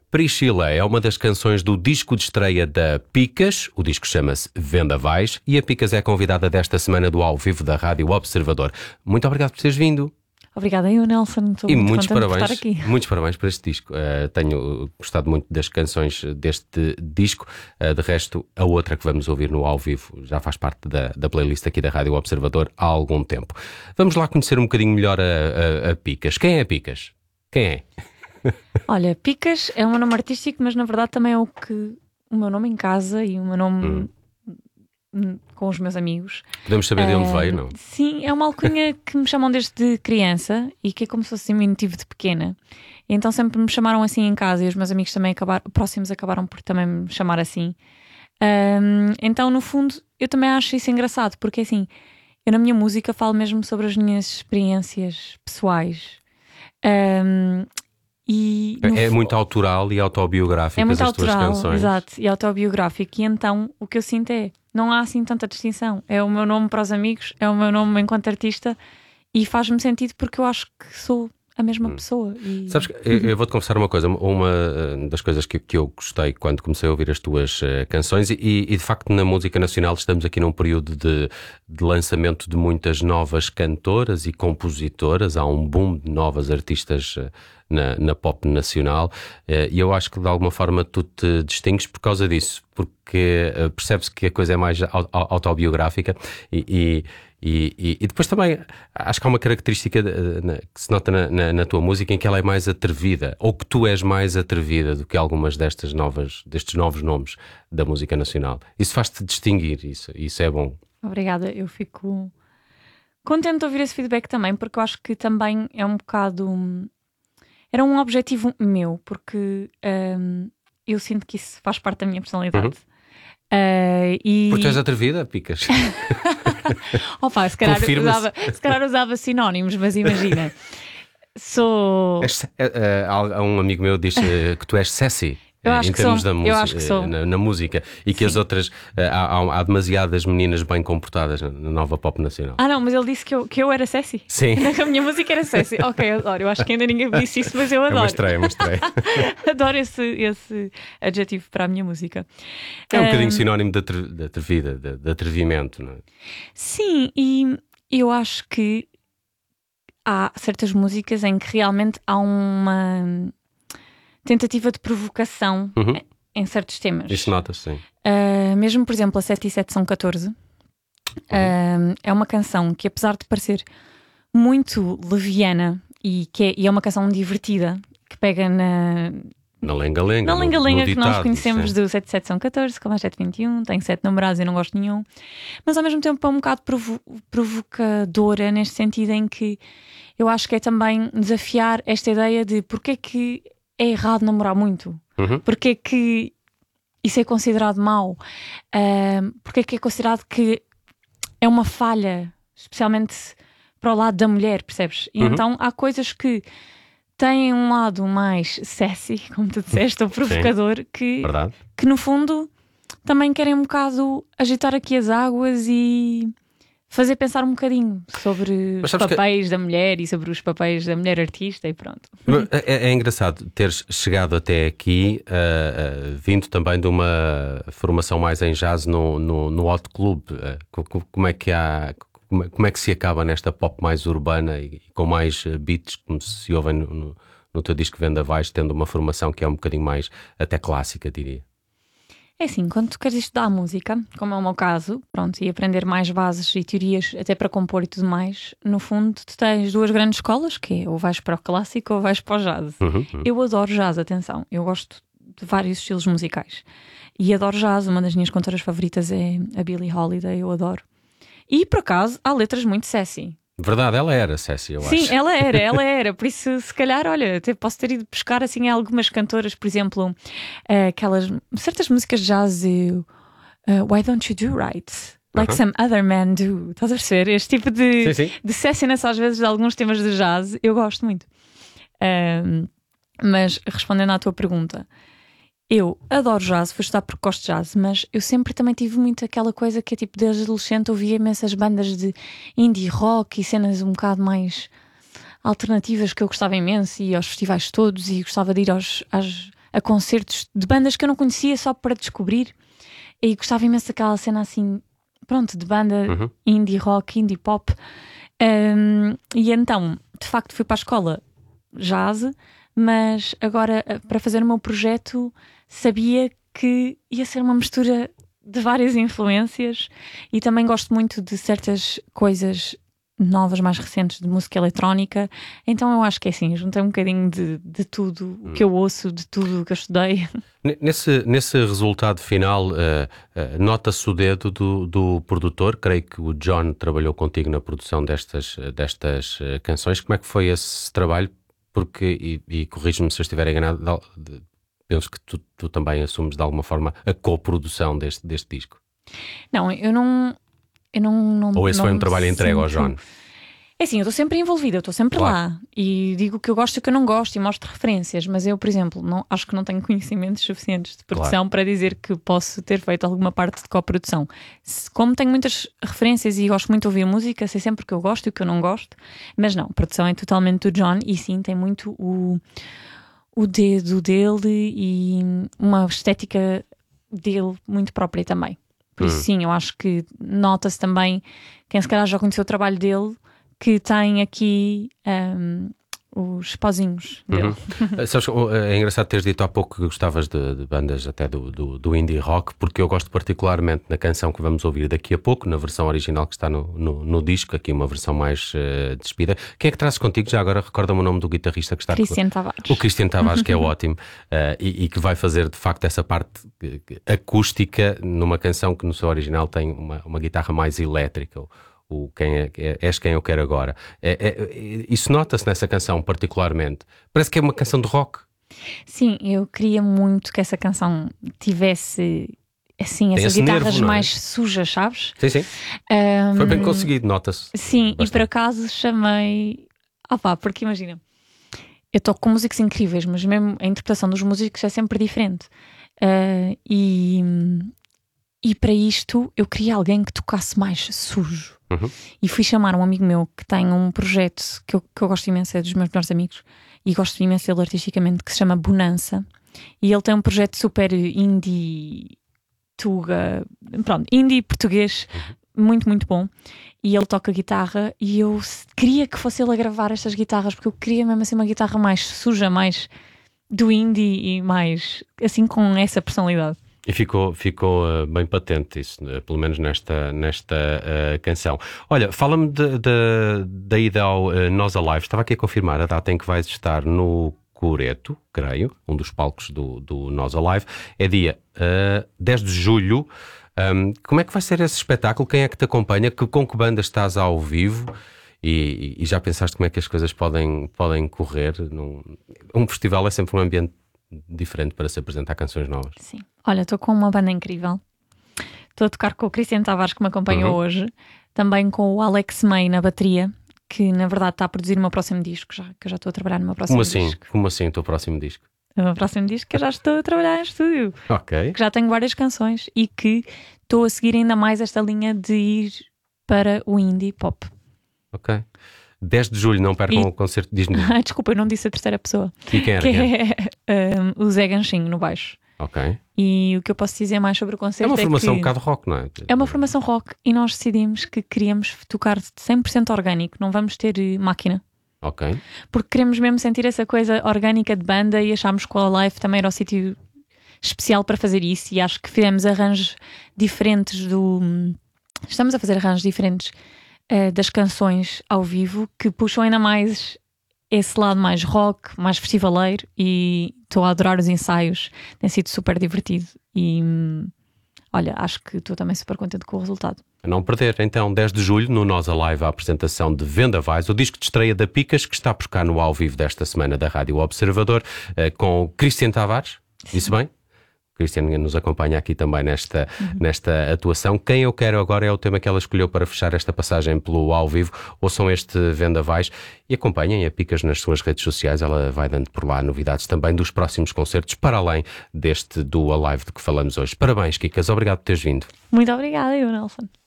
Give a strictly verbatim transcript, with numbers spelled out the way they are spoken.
Priscila é uma das canções do disco de estreia da Picas. O disco chama-se Vendavais e a Picas é a convidada desta semana do Ao Vivo da Rádio Observador. Muito obrigado por teres vindo. Obrigada eu, Nelson. Estou e muito muitos contente parabéns, por estar aqui. muitos parabéns por este disco. Uh, tenho gostado muito das canções deste disco. Uh, de resto, a outra que vamos ouvir no Ao Vivo já faz parte da, da playlist aqui da Rádio Observador há algum tempo. Vamos lá conhecer um bocadinho melhor a, a, a Picas. Quem é a Picas? Quem é? Olha, Picas é um nome artístico, mas na verdade também é o que o meu nome em casa e o meu nome hum. com os meus amigos. Podemos saber de onde uh, veio, não? Sim, é uma alcunha que me chamam desde criança e que é como se fosse diminutivo de pequena. Então sempre me chamaram assim em casa e os meus amigos também acabaram, próximos acabaram por também me chamar assim. Um, então no fundo eu também acho isso engraçado, porque assim, eu na minha música falo mesmo sobre as minhas experiências pessoais. Um, E é é muito autoral e autobiográfico, é muito as autoral, tuas canções. Exato, e autobiográfico. E então o que eu sinto é, não há assim tanta distinção. É o meu nome para os amigos, é o meu nome enquanto artista e faz-me sentido porque eu acho que sou a mesma hum. pessoa. E... Sabes, eu, eu vou-te confessar uma coisa. Uma das coisas que, que eu gostei quando comecei a ouvir as tuas uh, canções e, e de facto na música nacional estamos aqui num período de, de lançamento de muitas novas cantoras e compositoras. Há um boom de novas artistas uh, Na, na pop nacional, e eu acho que de alguma forma tu te distingues por causa disso, porque percebes que a coisa é mais autobiográfica e, e, e, e depois também acho que há uma característica que se nota na, na, na tua música em que ela é mais atrevida, ou que tu és mais atrevida do que algumas destas novas, destes novos nomes da música nacional. Isso faz-te distinguir, isso, isso é bom. Obrigada, eu fico contente de ouvir esse feedback também, porque eu acho que também é um bocado... Era um objetivo meu, porque um, eu sinto que isso faz parte da minha personalidade. Uhum. Uh, e... Porque tu és atrevida, Picas? Opa, se calhar, usava, se calhar usava sinónimos, mas imagina. Sou... És, é, é, um amigo meu diz que tu és sassy. Eu acho em que termos sou. da Eu acho que sou. na, na música e que Sim. as outras há, há, há demasiadas meninas bem comportadas na nova pop nacional. Ah não, mas ele disse que eu, que eu era sassy. Sim. A minha música era sassy. Ok, eu adoro. Eu acho que ainda ninguém me disse isso, mas eu adoro. É uma estreia, é uma estreia. Adoro esse, esse adjetivo para a minha música. É um, um bocadinho um, sinónimo de, de atrevida, de, de atrevimento, não é? Sim, e eu acho que há certas músicas em que realmente há uma tentativa de provocação uhum. em certos temas. Isso nota-se, sim. Uh, mesmo, por exemplo, a sete e sete são catorze. Uhum. Uh, é uma canção que, apesar de parecer muito leviana e que é, e é uma canção divertida, que pega na... Na lenga-lenga. Na lenga-lenga que ditado, nós conhecemos sim. do sete e sete são catorze, como a sete e vinte e um, tenho sete namorados e não gosto de nenhum. Mas ao mesmo tempo é um bocado provo- provocadora neste sentido em que eu acho que é também desafiar esta ideia de porque é que é errado namorar muito. Uhum. Porque é que isso é considerado mau? Uh, porque é que é considerado que é uma falha, especialmente para o lado da mulher, percebes? E uhum. então há coisas que têm um lado mais sassy, como tu disseste, ou provocador, que, que no fundo também querem um bocado agitar aqui as águas e fazer pensar um bocadinho sobre os papéis que... da mulher e sobre os papéis da mulher artista e pronto. É, é engraçado teres chegado até aqui uh, uh, vindo também de uma formação mais em jazz no, no, no Hot Club. Uh, como é que há... Como, como é que se acaba nesta pop mais urbana e, e com mais beats, como se ouvem no, no, no teu disco Vendavais, tendo uma formação que é um bocadinho mais até clássica, diria? É assim, quando tu queres estudar música, como é o meu caso, pronto, e aprender mais bases e teorias até para compor e tudo mais, no fundo tu tens duas grandes escolas, que é ou vais para o clássico ou vais para o jazz. Uhum, uhum. Eu adoro jazz, atenção, eu gosto de vários estilos musicais e adoro jazz, uma das minhas cantoras favoritas é a Billie Holiday, eu adoro. E por acaso há letras muito sassy. Verdade, ela era sassy, eu Sim, acho. Sim, ela era, ela era. Por isso, se calhar, olha, até posso ter ido buscar assim algumas cantoras, por exemplo, uh, aquelas certas músicas de jazz, uh, Why Don't You Do Right? Like uh-huh. Some Other Men Do. Estás a perceber? Este tipo de, sim, sim. de sassiness às vezes de alguns temas de jazz, eu gosto muito. Um, mas respondendo à tua pergunta, eu adoro jazz, fui estudar porque gosto de jazz, mas eu sempre também tive muito aquela coisa que é tipo, desde adolescente ouvia imensas bandas de indie rock e cenas um bocado mais alternativas que eu gostava imenso, e aos festivais todos, e gostava de ir aos, às, a concertos de bandas que eu não conhecia só para descobrir. E gostava imenso daquela cena assim, pronto, de banda Uhum. indie rock, indie pop. Um, e então, de facto, fui para a escola jazz, mas agora, para fazer o meu projeto, sabia que ia ser uma mistura de várias influências e também gosto muito de certas coisas novas, mais recentes, de música eletrónica. Então eu acho que é assim, juntei um bocadinho de, de tudo o que eu ouço, de tudo o que eu estudei. Nesse, nesse resultado final, uh, uh, nota-se o dedo do, do produtor. Creio que o John trabalhou contigo na produção destas, destas uh, canções. Como é que foi esse trabalho? Porque, e, e corrijo-me se eu estiver enganado, penso que tu, tu também assumes de alguma forma a coprodução deste, deste disco. Não, eu não... Eu não, não, Ou esse não foi um trabalho entregue ao John? É assim, eu estou sempre envolvida, eu estou sempre Claro. lá e digo o que eu gosto e o que eu não gosto e mostro referências, mas eu, por exemplo, não, acho que não tenho conhecimentos suficientes de produção Claro. para dizer que posso ter feito alguma parte de coprodução. Se, como tenho muitas referências e gosto muito de ouvir música, sei sempre o que eu gosto e o que eu não gosto, mas não, a produção é totalmente do John e sim, tem muito o, o dedo dele e uma estética dele muito própria também. Por isso, sim, eu acho que nota-se também, quem se calhar já conheceu o trabalho dele, que tem aqui um, os pozinhos dele. Uhum. Sabes, é engraçado teres dito há pouco que gostavas de, de bandas até do, do, do indie rock, porque eu gosto particularmente na canção que vamos ouvir daqui a pouco, na versão original que está no, no, no disco, aqui uma versão mais uh, despida. Quem é que trazes contigo? Já agora recorda-me o nome do guitarrista que está Cristiano Tavares. O Cristiano Tavares, que é ótimo, uh, e, e que vai fazer de facto essa parte acústica numa canção que no seu original tem uma, uma guitarra mais elétrica. O quem é, é, és quem eu quero agora. É, é, isso nota-se nessa canção particularmente. Parece que é uma canção de rock. Sim, eu queria muito que essa canção tivesse assim, Tem essas esse guitarras nervo, não é? mais sujas, sabes? Sim, sim. Um, Foi bem conseguido, nota-se. Sim, bastante. E por acaso chamei. Ah pá, porque imagina, eu toco com músicos incríveis, mas mesmo a interpretação dos músicos é sempre diferente. Uh, e, e para isto eu queria alguém que tocasse mais sujo. Uhum. E fui chamar um amigo meu que tem um projeto que eu, que eu gosto imenso, é dos meus melhores amigos, e gosto imenso dele artisticamente, que se chama Bonança. E ele tem um projeto super indie, tuga, pronto, indie português, uhum. muito, muito bom. E ele toca guitarra e eu queria que fosse ele a gravar estas guitarras, porque eu queria mesmo assim uma guitarra mais suja, mais do indie e mais assim com essa personalidade. E ficou, ficou uh, bem patente isso, uh, pelo menos nesta, nesta uh, canção. Olha, fala-me de, de, da ida ao uh, Nós Alive. Estava aqui a confirmar a data em que vais estar no Coreto, creio, um dos palcos do, do Nós Alive. É dia uh, dez de julho. Um, como é que vai ser esse espetáculo? Quem é que te acompanha? Que, com que banda estás ao vivo? E, e já pensaste como é que as coisas podem, podem correr? Num... Um festival é sempre um ambiente diferente para se apresentar canções novas. Sim. Olha, estou com uma banda incrível. Estou a tocar com o Cristiano Tavares, que me acompanhou uhum. hoje. Também com o Alex May na bateria, que na verdade está a produzir o meu próximo disco, já, que eu já estou a trabalhar no meu próximo Como disco. assim? Como assim o teu próximo disco? O meu próximo disco que eu já estou a trabalhar em estúdio. Ok. Que já tenho várias canções e que estou a seguir ainda mais esta linha de ir para o indie pop. Ok. dez de julho, não percam e... o concerto, diz-me. Ah, desculpa, eu não disse a terceira pessoa. E quem era? Que quem era? é um, o Zé Ganchinho no baixo. Ok. E o que eu posso dizer mais sobre o concerto é uma formação é que um bocado rock, não é? É uma formação rock e nós decidimos que queríamos tocar cem por cento orgânico, não vamos ter máquina. Ok. Porque queremos mesmo sentir essa coisa orgânica de banda e achámos que o Alive também era o sítio especial para fazer isso e acho que fizemos arranjos diferentes do... Estamos a fazer arranjos diferentes uh, das canções ao vivo que puxam ainda mais esse lado mais rock, mais festivaleiro e estou a adorar os ensaios, tem sido super divertido e olha, acho que estou também super contente com o resultado. A não perder, então, dez de julho, no Nós Alive, a apresentação de Vendavais, o disco de estreia da Picas, que está por cá no ao vivo desta semana da Rádio Observador, com o Cristiano Tavares, disse bem? O Cristiano nos acompanha aqui também nesta, uhum. nesta atuação. Quem eu quero agora é o tema que ela escolheu para fechar esta passagem pelo ao vivo. Ouçam este Vendavais e acompanhem a Picas nas suas redes sociais. Ela vai dando por lá novidades também dos próximos concertos, para além deste do Alive de que falamos hoje. Parabéns, Kikas. Obrigado por teres vindo. Muito obrigada, eu, Nelson.